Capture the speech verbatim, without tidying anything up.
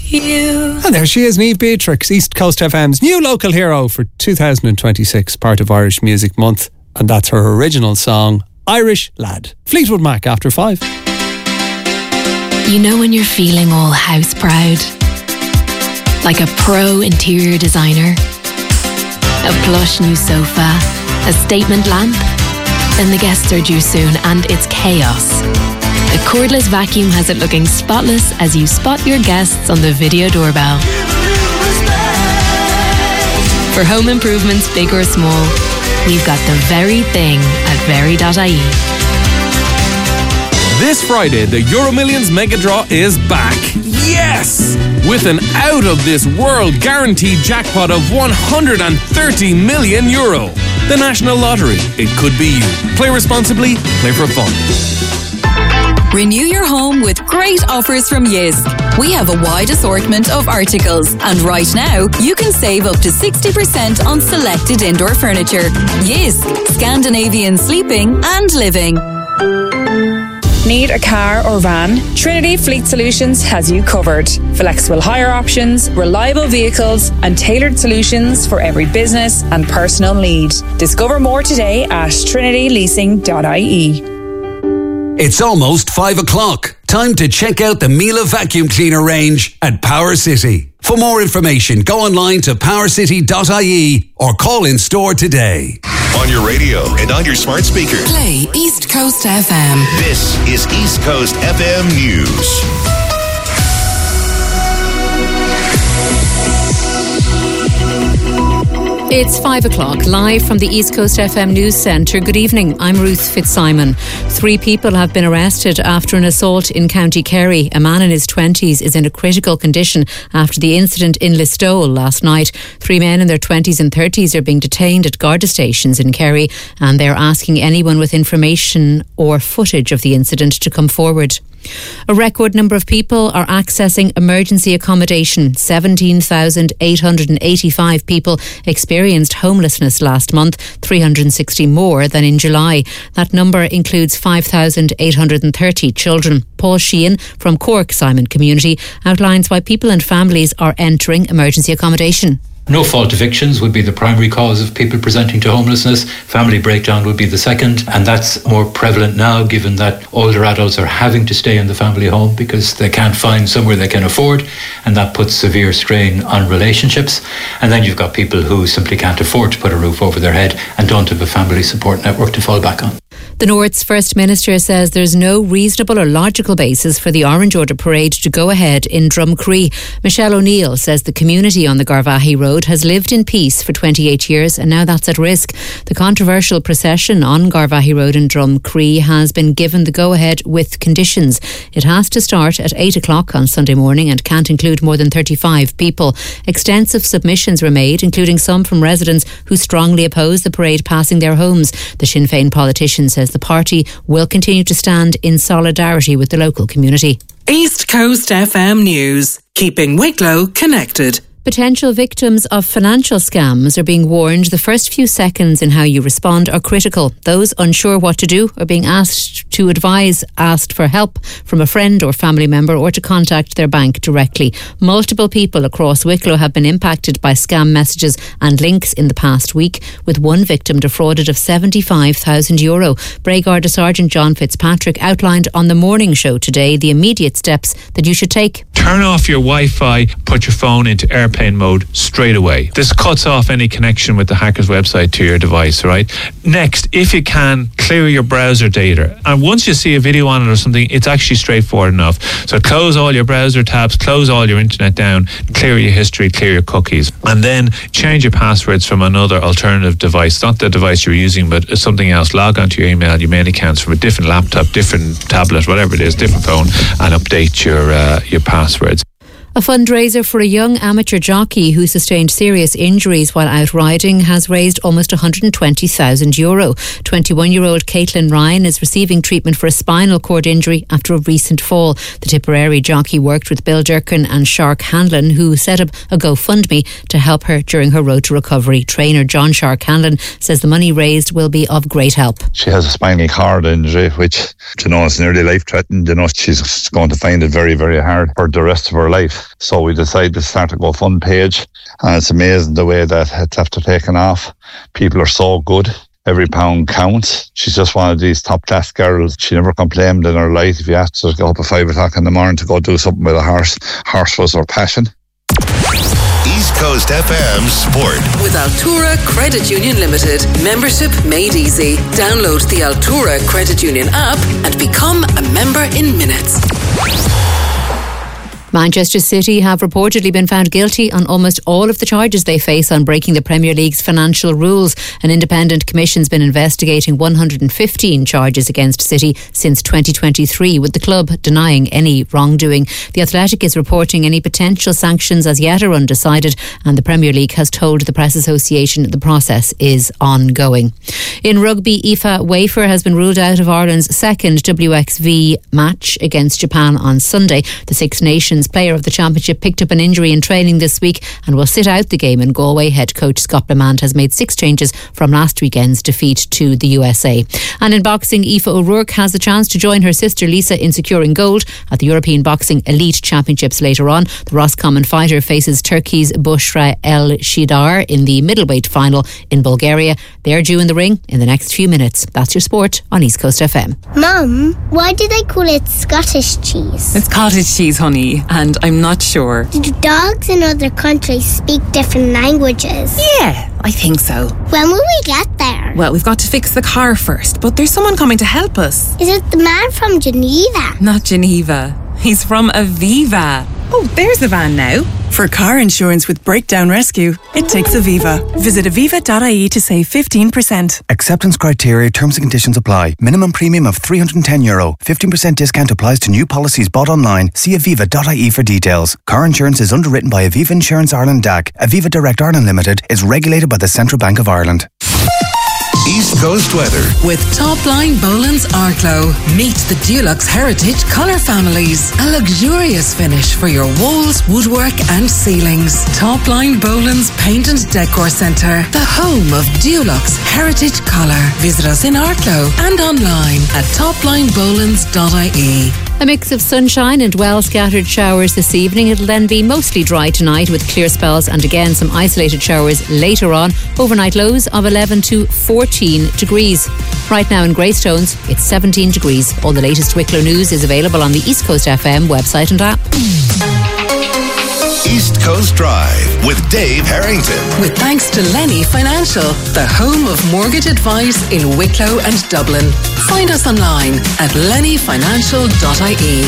you. And there she is, Niamh Beatrix, East Coast F M's new local hero for two thousand twenty-six, part of Irish Music Month. And that's her original song, Irish Lad. Fleetwood Mac after five. You know when you're feeling all house proud? Like a pro interior designer? A plush new sofa? A statement lamp? Then the guests are due soon and it's chaos. The cordless vacuum has it looking spotless as you spot your guests on the video doorbell. For home improvements, big or small, we've got the very thing at very dot I E. This Friday, the Euro Millions Mega Draw is back. Yes! With an out-of-this-world guaranteed jackpot of one hundred thirty million euro. The National Lottery. It could be you. Play responsibly. Play for fun. Renew your home with great offers from Jysk. We have a wide assortment of articles, and right now you can save up to sixty percent on selected indoor furniture. Jysk, Scandinavian sleeping and living. Need a car or van? Trinity Fleet Solutions has you covered. Flexible hire options, reliable vehicles, and tailored solutions for every business and personal need. Discover more today at trinity leasing dot I E. It's almost five o'clock. Time to check out the Miele vacuum cleaner range at Power City. For more information, go online to power city dot I E or call in store today. On your radio and on your smart speaker. Play East Coast F M. This is East Coast F M News. It's five o'clock, live from the East Coast F M News Centre. Good evening, I'm Ruth Fitzsimon. Three people have been arrested after an assault in County Kerry. A man in his twenties is in a critical condition after the incident in Listowel last night. Three men in their twenties and thirties are being detained at Garda stations in Kerry, and they're asking anyone with information or footage of the incident to come forward. A record number of people are accessing emergency accommodation. seventeen thousand eight hundred eighty-five people experienced homelessness last month, three hundred sixty more than in July. That number includes five thousand eight hundred thirty children. Paul Sheehan from Cork Simon Community outlines why people and families are entering emergency accommodation. No-fault evictions would be the primary cause of people presenting to homelessness. Family breakdown would be the second, and that's more prevalent now given that older adults are having to stay in the family home because they can't find somewhere they can afford, and that puts severe strain on relationships. And then you've got people who simply can't afford to put a roof over their head and don't have a family support network to fall back on. The North's First Minister says there's no reasonable or logical basis for the Orange Order parade to go ahead in Drumcree. Michelle O'Neill says the community on the Garvaghey Road has lived in peace for twenty-eight years and now that's at risk. The controversial procession on Garvaghey Road in Drumcree has been given the go-ahead with conditions. It has to start at eight o'clock on Sunday morning and can't include more than thirty-five people. Extensive submissions were made, including some from residents who strongly oppose the parade passing their homes. The Sinn Féin politician says the party will continue to stand in solidarity with the local community. East Coast F M News, keeping Wicklow connected. Potential victims of financial scams are being warned the first few seconds in how you respond are critical. Those unsure what to do are being asked to advise, asked for help from a friend or family member or to contact their bank directly. Multiple people across Wicklow have been impacted by scam messages and links in the past week, with one victim defrauded of seventy-five thousand euro. Bray Garda Sergeant John Fitzpatrick outlined on the morning show today the immediate steps that you should take. Turn off your Wi-Fi, put your phone into airplane mode straight away. This cuts off any connection with the hacker's website to your device, right? Next, if you can, clear your browser data. And once you see a video on it or something, it's actually straightforward enough. So close all your browser tabs, close all your internet down, clear your history, clear your cookies. And then change your passwords from another alternative device, not the device you're using, but something else. Log onto your email, your mail accounts from a different laptop, different tablet, whatever it is, different phone, and update your uh, your passwords. A fundraiser for a young amateur jockey who sustained serious injuries while out riding has raised almost one hundred twenty thousand euro. twenty-one-year-old Caitlin Ryan is receiving treatment for a spinal cord injury after a recent fall. The Tipperary jockey worked with Bill Durkin and Shark Hanlon, who set up a GoFundMe to help her during her road to recovery. Trainer John Shark Hanlon says the money raised will be of great help. She has a spinal cord injury, which, you know, is nearly life-threatening. You know, she's going to find it very, very hard for the rest of her life. So we decided to start a GoFund page, and it's amazing the way that it's after taking off. People are so good. Every pound counts. She's just one of these top class girls. She never complained in her life. If you asked her to go up at five o'clock in the morning to go do something with a horse, horse was her passion. East Coast F M Sport. With Altura Credit Union Limited. Membership made easy. Download the Altura Credit Union app and become a member in minutes. Manchester City have reportedly been found guilty on almost all of the charges they face on breaking the Premier League's financial rules. An independent commission's been investigating one hundred fifteen charges against City since twenty twenty-three, with the club denying any wrongdoing. The Athletic is reporting any potential sanctions as yet are undecided, and the Premier League has told the Press Association the process is ongoing. In rugby, Aoife Wafer has been ruled out of Ireland's second W X V match against Japan on Sunday. The Six Nations player of the championship picked up an injury in training this week and will sit out the game in Galway. Head coach Scott Lamond has made six changes from last weekend's defeat to the U S A. And in boxing, Aoife O'Rourke has the chance to join her sister Lisa in securing gold at the European Boxing Elite Championships later on. The Roscommon fighter faces Turkey's Bushra El Shidar in the middleweight final in Bulgaria. They're due in the ring in the next few minutes. That's your sport on East Coast F M. Mum, why do they call it Scottish cheese? It's cottage cheese, honey, and I'm not sure. Do dogs in other countries speak different languages? Yeah, I think so. When will we get there? Well, we've got to fix the car first, but there's someone coming to help us. Is it the man from Geneva? Not Geneva. He's from Aviva. Oh, there's the van now. For car insurance with Breakdown Rescue, it takes Aviva. Visit aviva dot I E to save fifteen percent. Acceptance criteria, terms and conditions apply. Minimum premium of three hundred ten euro. fifteen percent discount applies to new policies bought online. See aviva dot I E for details. Car insurance is underwritten by Aviva Insurance Ireland D A C. Aviva Direct Ireland Limited is regulated by the Central Bank of Ireland. East Coast weather. With Topline Boland's Arklow. Meet the Dulux Heritage colour families. A luxurious finish for your walls, woodwork and ceilings. Topline Boland's Paint and Decor Centre. The home of Dulux Heritage colour. Visit us in Arklow and online at topline bolands dot I E. A mix of sunshine and well-scattered showers this evening. It'll then be mostly dry tonight with clear spells and again some isolated showers later on. Overnight lows of eleven to fourteen degrees. Right now in Greystones, it's seventeen degrees. All the latest Wicklow news is available on the East Coast F M website and app. East Coast Drive with Dave Harrington. With thanks to Lenny Financial, the home of mortgage advice in Wicklow and Dublin. Find us online at lenny financial dot I E.